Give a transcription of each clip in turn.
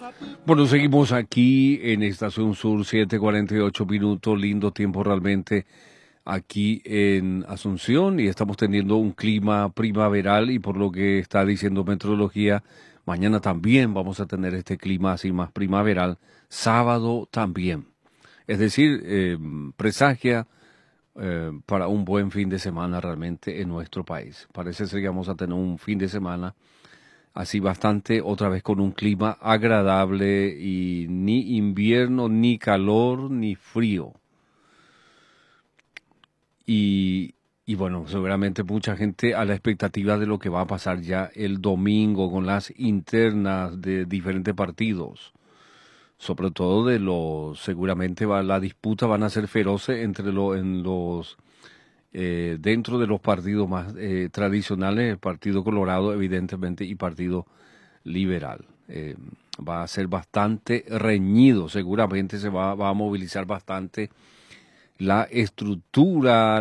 Bueno, seguimos aquí en Estación Sur, 7:48 minutos, lindo tiempo realmente aquí en Asunción y estamos teniendo un clima primaveral y por lo que está diciendo meteorología, mañana también vamos a tener este clima así más primaveral, sábado también. Es decir, presagia para un buen fin de semana realmente en nuestro país. Parece ser que vamos a tener un fin de semana así bastante, otra vez con un clima agradable y ni invierno, ni calor, ni frío. Y, y bueno, seguramente mucha gente a la expectativa de lo que va a pasar ya el domingo con las internas de diferentes partidos. Sobre todo de los, seguramente la disputa van a ser feroces entre dentro de los partidos más tradicionales, el Partido Colorado evidentemente y Partido Liberal. Va a ser bastante reñido, seguramente va a movilizar bastante la estructura,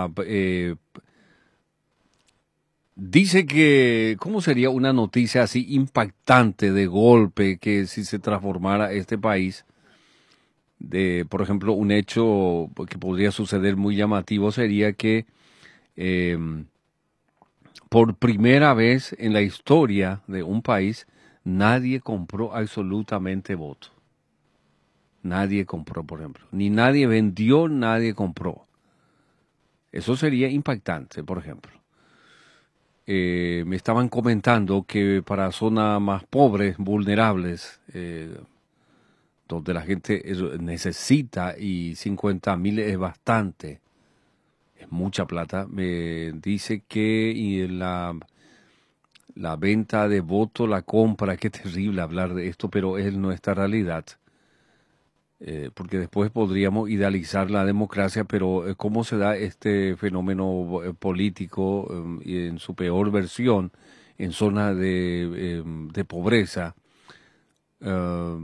dice que, ¿cómo sería una noticia así impactante de golpe que si se transformara este país? Por ejemplo, un hecho que podría suceder muy llamativo sería que eh, por primera vez en la historia de un país nadie compró absolutamente voto. Nadie compró, por ejemplo. Ni nadie vendió, nadie compró. Eso sería impactante, por ejemplo. Me estaban comentando que para zonas más pobres, vulnerables, donde la gente necesita y 50.000 es bastante, es mucha plata, me dice que la venta de voto, la compra, qué terrible hablar de esto, pero es nuestra realidad. Porque después podríamos idealizar la democracia, pero ¿cómo se da este fenómeno político y en su peor versión en zonas de pobreza?